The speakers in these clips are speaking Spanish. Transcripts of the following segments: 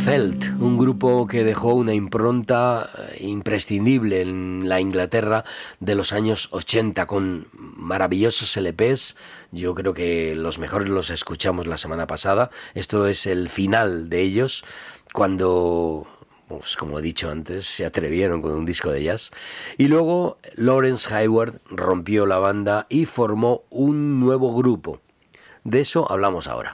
Felt, un grupo que dejó una impronta imprescindible en la Inglaterra de los años 80 con maravillosos LPs. Yo creo que los mejores los escuchamos la semana pasada. Esto es el final de ellos, cuando, pues como he dicho antes, se atrevieron con un disco de jazz. Y luego Lawrence Hayward rompió la banda y formó un nuevo grupo. De eso hablamos ahora.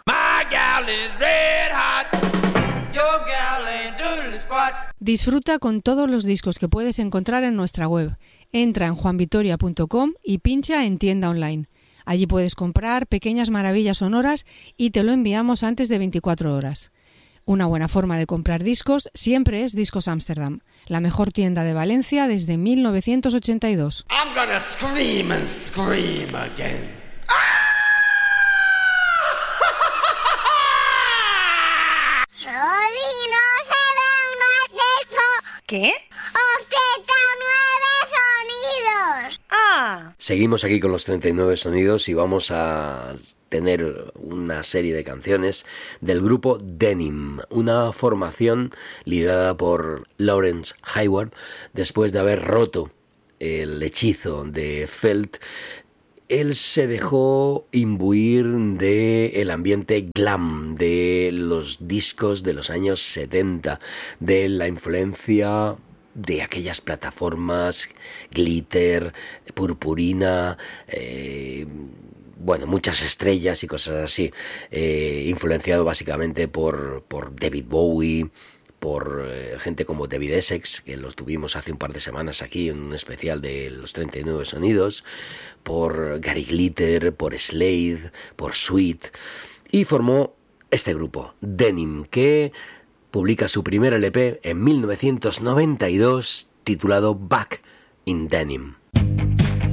Disfruta con todos los discos que puedes encontrar en nuestra web. Entra en juanvitoria.com y pincha en tienda online. Allí puedes comprar pequeñas maravillas sonoras y te lo enviamos antes de 24 horas. Una buena forma de comprar discos siempre es Discos Amsterdam, la mejor tienda de Valencia desde 1982. I'm gonna scream and scream again. ¿Qué? 39 sonidos. Ah. Seguimos aquí con los 39 sonidos y vamos a tener una serie de canciones del grupo Denim, una formación liderada por Lawrence Hayward después de haber roto el hechizo de Felt. Él se dejó imbuir del ambiente glam de los discos de los años 70, de la influencia de aquellas plataformas, Glitter, Purpurina, muchas estrellas y cosas así, influenciado básicamente por David Bowie, por gente como David Essex, que los tuvimos hace un par de semanas aquí en un especial de los 39 sonidos, por Gary Glitter, por Slade, por Sweet, y formó este grupo, Denim, que publica su primer LP en 1992 titulado Back in Denim.